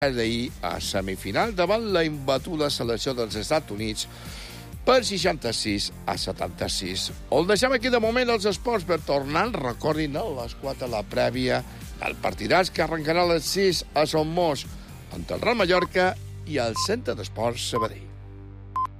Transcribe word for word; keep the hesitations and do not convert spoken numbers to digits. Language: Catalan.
d'ahir a semifinal davant la imbatuda selecció dels Estats Units per seixanta-sis a setanta-sis. El deixem aquí de moment als esports per tornar, recordin, a les quatre la prèvia del partidàs que arrencarà a les sis a Son Mos entre el Real Mallorca i el Centre d'Esports Sabadell.